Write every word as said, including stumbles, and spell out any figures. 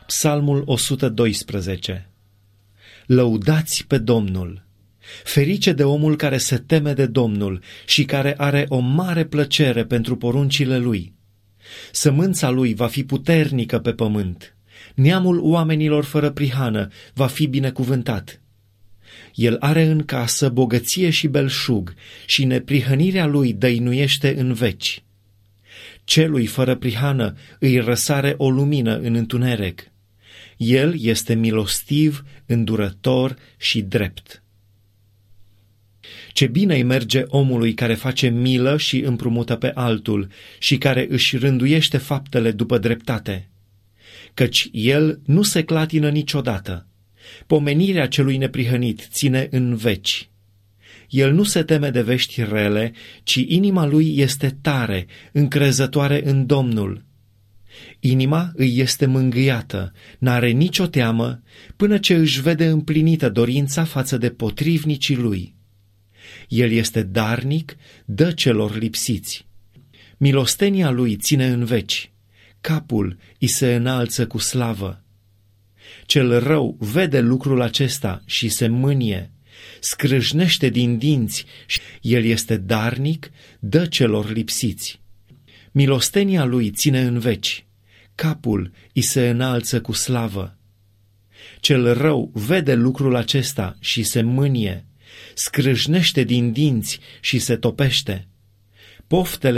Psalmul o sută doisprezece. Lăudați pe Domnul! Ferice de omul care se teme de Domnul și care are o mare plăcere pentru poruncile lui. Sămânța lui va fi puternică pe pământ. Neamul oamenilor fără prihană va fi binecuvântat. El are în casă bogăție și belșug și neprihănirea lui dăinuiește în veci. Celui fără prihană îi răsare o lumină în întuneric. El este milostiv, îndurător și drept. Ce bine îi merge omului care face milă și împrumută pe altul și care își rânduiește faptele după dreptate, căci el nu se clatină niciodată. Pomenirea celui neprihănit ține în veci. El nu se teme de vești rele, ci inima lui este tare, încrezătoare în Domnul. Inima îi este mângâiată, n-are nicio teamă, până ce își vede împlinită dorința față de potrivnicii lui. El este darnic, dă celor lipsiți. Milostenia lui ține în veci, capul îi se înalță cu slavă. Cel rău vede lucrul acesta și se mânie, scrâșnește din dinți și el este darnic, dă celor lipsiți. Milostenia lui ține în veci, capul îi se înalță cu slavă. Cel rău vede lucrul acesta și se mânie, scrâșnește din dinți și se topește. Poftele